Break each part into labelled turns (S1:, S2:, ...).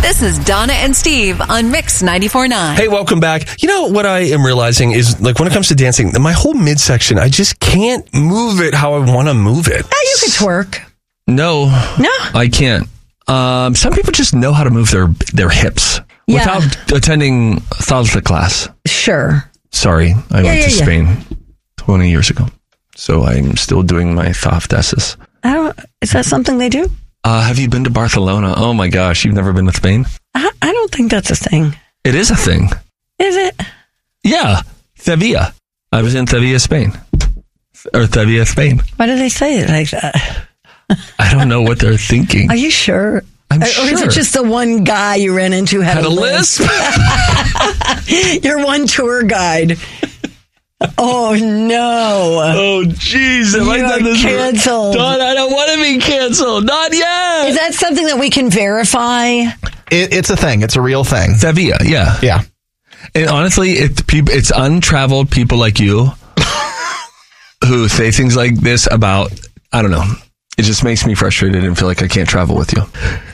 S1: This is Donna and Steve on Mix 94.9.
S2: Hey, welcome back. You know what I am realizing is, like, when it comes to dancing, my whole midsection, I just can't move it how I want to move it.
S3: You could twerk.
S4: No, I can't. Some people just know how to move their hips without attending salsa class.
S3: Sure.
S4: Sorry, I went to Spain 20 years ago, so I'm still doing my thafdeses.
S3: Is that something they do?
S4: Have you been to Barcelona? Oh my gosh, you've never been to Spain?
S3: I don't think that's a thing.
S4: It is a thing.
S3: Is it?
S4: Yeah, Sevilla. I was in Sevilla, Spain. Or Sevilla, Spain.
S3: Why do they say it like that?
S4: I don't know what they're thinking.
S3: Are you sure?
S4: I'm
S3: Or
S4: sure.
S3: is it just the one guy you ran into had a lisp? Your one tour guide. Oh, no.
S4: Oh, jeez.
S3: You are canceled.
S4: Don, I don't want to be canceled. Not yet.
S3: Is that something that we can verify?
S5: It's a thing. It's a real thing.
S4: Sevilla, yeah.
S5: Yeah.
S4: And honestly, it's untraveled people like you who say things like this about, I don't know. It just makes me frustrated and feel like I can't travel with you.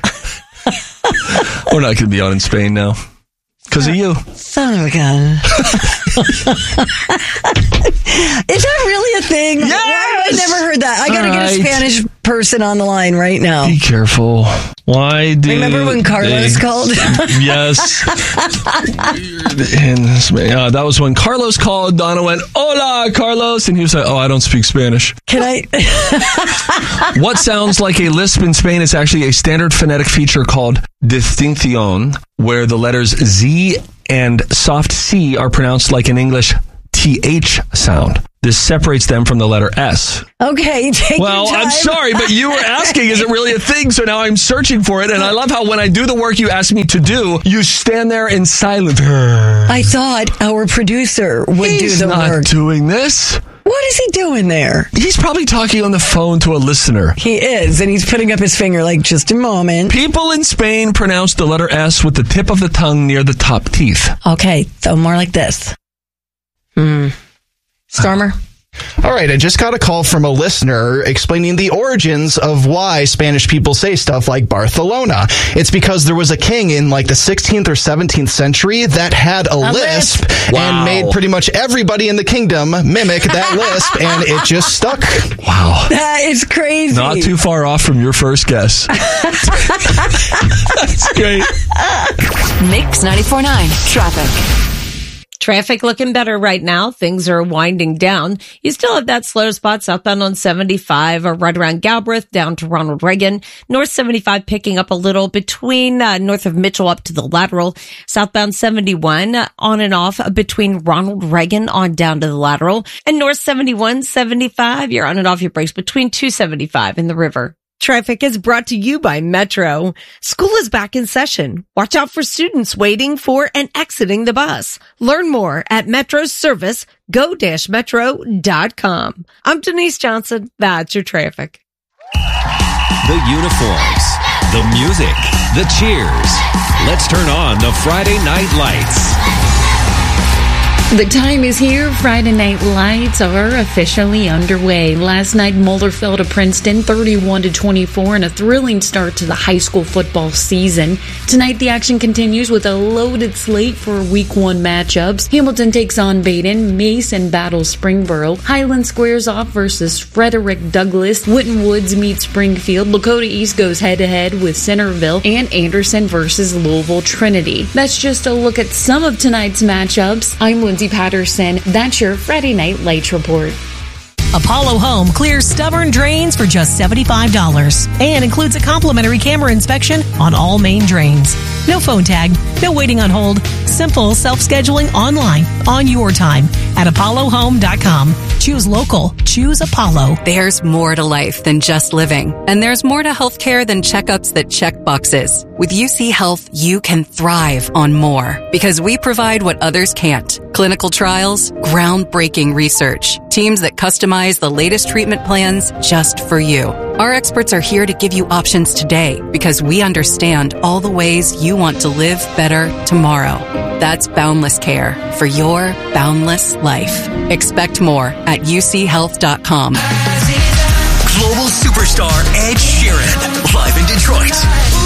S4: We're not going to be out in Spain now. Because of you.
S3: Son of a gun. Is that really a thing?
S4: Yes!
S3: Why have I never heard that? I got to get a Spanish person on the line right now.
S4: Be careful. Why do
S3: Remember when Carlos called?
S4: Yes. And that was when Carlos called. Donna went, "Hola, Carlos." And he was like, "Oh, I don't speak Spanish."
S3: Can I?
S4: What sounds like a lisp in Spain is actually a standard phonetic feature called distinción, where the letters Z and soft C are pronounced like an English TH sound. This separates them from the letter S.
S3: Okay, take your time.
S4: I'm sorry, but you were asking, is it really a thing? So now I'm searching for it, and I love how when I do the work you asked me to do, you stand there in silence.
S3: I thought our producer would do the work.
S4: He's not doing this.
S3: What is he doing there?
S4: He's probably talking on the phone to a listener.
S3: He is, and he's putting up his finger like, just a moment.
S4: People in Spain pronounce the letter S with the tip of the tongue near the top teeth.
S3: Okay, so more like this. Stormer?
S5: All right, I just got a call from a listener explaining the origins of why Spanish people say stuff like Barcelona. It's because there was a king in like the 16th or 17th century that had a lisp and made pretty much everybody in the kingdom mimic that lisp, and it just stuck.
S4: Wow.
S3: That is crazy.
S4: Not too far off from your first guess. That's great.
S1: Mix 94.9 Traffic.
S6: Traffic looking better right now. Things are winding down. You still have that slow spot southbound on 75 or right around Galbraith down to Ronald Reagan. North 75 picking up a little between north of Mitchell up to the Lateral. Southbound 71 on and off between Ronald Reagan on down to the Lateral. And North 71, 75, you're on and off your brakes between 275 and the river. Traffic is brought to you by Metro. School is back in session. Watch out for students waiting for and exiting the bus. Learn more at Metro's service, go-metro.com. I'm Denise Johnson. That's your traffic.
S7: The uniforms, the music, the cheers. Let's turn on the Friday Night Lights.
S8: The time is here. Friday Night Lights are officially underway. Last night, Moeller fell to Princeton 31-24 in a thrilling start to the high school football season. Tonight, the action continues with a loaded slate for Week 1 matchups. Hamilton takes on Baden, Mason battles Springboro, Highland squares off versus Frederick Douglass, Winton Woods meets Springfield, Lakota East goes head-to-head with Centerville, and Anderson versus Louisville Trinity. That's just a look at some of tonight's matchups. I'm Lindsay Patterson. That's your Friday Night Lights report.
S9: Apollo Home clears stubborn drains for just $75 and includes a complimentary camera inspection on all main drains. No phone tag, no waiting on hold. Simple self-scheduling online on your time at apollohome.com. Choose local. Choose Apollo.
S10: There's more to life than just living. And there's more to healthcare than checkups that check boxes. With UC Health, you can thrive on more because we provide what others can't. Clinical trials, groundbreaking research, teams that customize the latest treatment plans just for you. Our experts are here to give you options today because we understand all the ways you want to live better tomorrow. That's Boundless Care for your boundless life. Expect more at uchealth.com.
S11: Global superstar Ed Sheeran, live in Detroit.